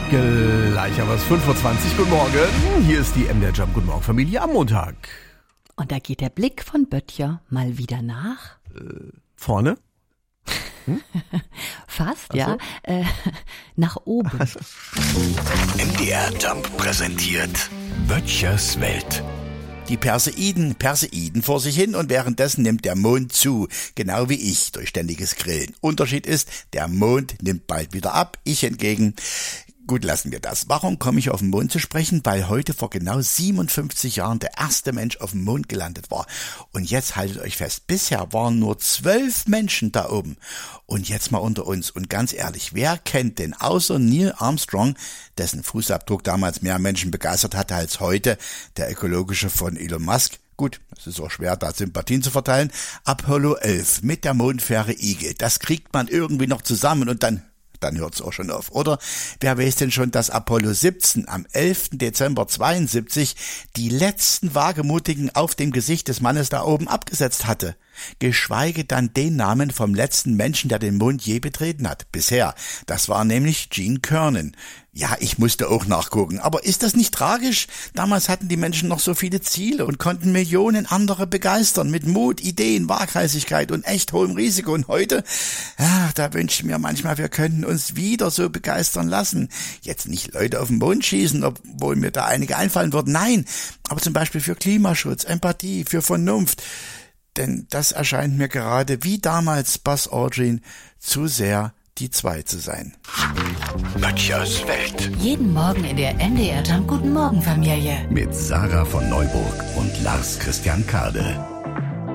Gleich haben wir es 5:20 Uhr. Guten Morgen. Hier ist die MDR Jump. Guten Morgen, Familie am Montag. Und da geht der Blick von Böttcher mal wieder nach. Vorne? Fast, ja. Nach oben. MDR Jump präsentiert Böttchers Welt. Die Perseiden vor sich hin und währenddessen nimmt der Mond zu, genau wie ich, durch ständiges Grillen. Unterschied ist, der Mond nimmt bald wieder ab, ich hingegen. Gut, lassen wir das. Warum komme ich auf den Mond zu sprechen? Weil heute vor genau 57 Jahren der erste Mensch auf dem Mond gelandet war. Und jetzt haltet euch fest, bisher waren nur 12 Menschen da oben. Und jetzt mal unter uns. Und ganz ehrlich, wer kennt denn außer Neil Armstrong, dessen Fußabdruck damals mehr Menschen begeistert hatte als heute, der ökologische von Elon Musk? Gut, es ist auch schwer, da Sympathien zu verteilen. Apollo 11 mit der Mondfähre Eagle. Das kriegt man irgendwie noch zusammen und dann hört's auch schon auf. Oder wer weiß denn schon, dass Apollo 17 am 11. Dezember 72 die letzten Wagemutigen auf dem Gesicht des Mannes da oben abgesetzt hatte? Geschweige dann den Namen vom letzten Menschen, der den Mond je betreten hat. Bisher. Das war nämlich Gene Cernan. Ja, ich musste auch nachgucken. Aber ist das nicht tragisch? Damals hatten die Menschen noch so viele Ziele und konnten Millionen andere begeistern mit Mut, Ideen, Waghalsigkeit und echt hohem Risiko. Und heute, ja, da wünsche ich mir manchmal, wir könnten uns wieder so begeistern lassen. Jetzt nicht Leute auf den Mond schießen, obwohl mir da einige einfallen würden. Nein, aber zum Beispiel für Klimaschutz, Empathie, für Vernunft. Denn das erscheint mir gerade wie damals Buzz Aldrin zu sehr die Zwei zu sein. Böttchers Welt. Jeden Morgen in der MDR Jump. Guten Morgen, Familie. Mit Sarah von Neuburg und Lars Christian Kade.